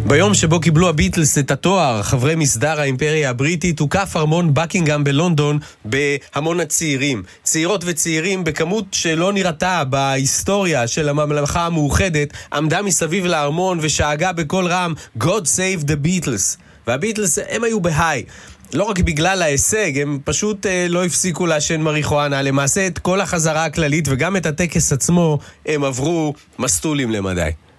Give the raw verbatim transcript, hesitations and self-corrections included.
ביום שבו קיבלו הביטלס את התואר, חברי מסדר האימפריה הבריטית, הוקף ארמון בקינגהאם בלונדון בהמון הצעירים. צעירות וצעירים בכמות שלא נראתה בהיסטוריה של הממלכה המאוחדת, עמדה מסביב לארמון ושאגה בכל רם, God save the Beatles. והביטלס הם היו בהיי. לא רק בגלל ההישג, הם פשוט אה, לא הפסיקו לעשן מריחואנה. למעשה את כל החזרה הכללית וגם את הטקס עצמו הם עברו מסטולים למדי.